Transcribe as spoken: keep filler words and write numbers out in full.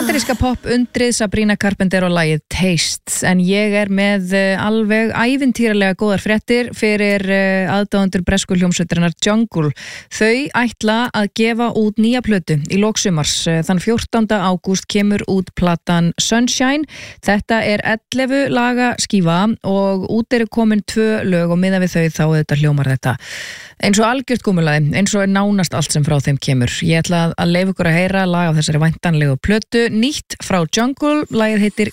Bandaríska pop undrið Sabrina Carpenter og lagið Taste, en ég er með uh, alveg ævintýralega góðar fréttir fyrir uh, aðdáendur bresku hljómsveitarinnar Jungle. Þau ætla að gefa út nýja plötu í lok sumars. Þann fjórtánda ágúst kemur út platan Sunshine. Þetta er ellefu laga skífa og út eru komin tvö lög og miðað við þau þá þetta hljómar þetta eins og algjört gúmmulaði, eins og er nánast allt sem frá þeim kemur. Ég ætla að leyfa ykkur að heyra lag af þessari væntanlegu plötu, nýtt frá Jungle, lagið heitir